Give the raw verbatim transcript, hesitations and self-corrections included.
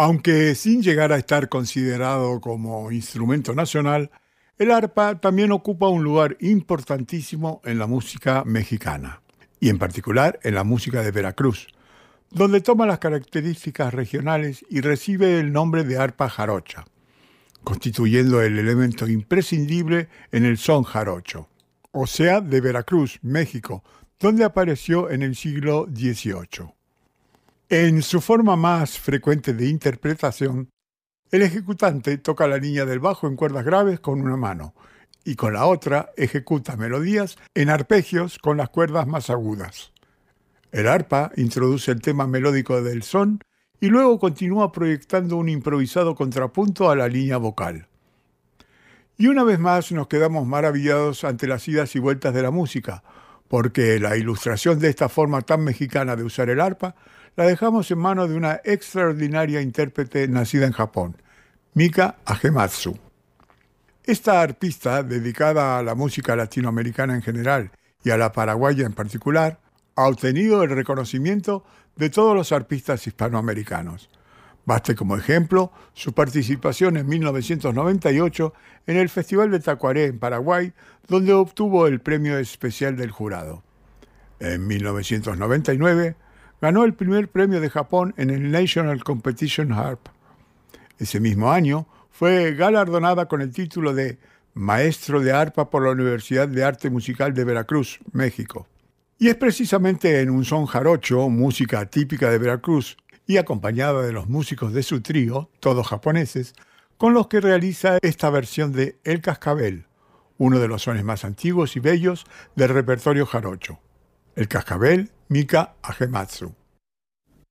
Aunque sin llegar a estar considerado como instrumento nacional, el arpa también ocupa un lugar importantísimo en la música mexicana, y en particular en la música de Veracruz, donde toma las características regionales y recibe el nombre de arpa jarocha, constituyendo el elemento imprescindible en el son jarocho, o sea, de Veracruz, México, donde apareció en el siglo dieciocho. En su forma más frecuente de interpretación, el ejecutante toca la línea del bajo en cuerdas graves con una mano y con la otra ejecuta melodías en arpegios con las cuerdas más agudas. El arpa introduce el tema melódico del son y luego continúa proyectando un improvisado contrapunto a la línea vocal. Y una vez más nos quedamos maravillados ante las idas y vueltas de la música, porque la ilustración de esta forma tan mexicana de usar el arpa la dejamos en manos de una extraordinaria intérprete nacida en Japón, Mika Agematsu. Esta arpista, dedicada a la música latinoamericana en general y a la paraguaya en particular, ha obtenido el reconocimiento de todos los arpistas hispanoamericanos. Baste como ejemplo su participación en mil novecientos noventa y ocho en el Festival de Tacuaré en Paraguay, donde obtuvo el premio especial del jurado. En mil novecientos noventa y nueve ganó el primer premio de Japón en el National Competition Harp. Ese mismo año fue galardonada con el título de Maestro de Arpa por la Universidad de Arte Musical de Veracruz, México. Y es precisamente en un son jarocho, música típica de Veracruz, y acompañada de los músicos de su trío, todos japoneses, con los que realiza esta versión de El Cascabel, uno de los sones más antiguos y bellos del repertorio jarocho. El Cascabel, Mika Agematsu.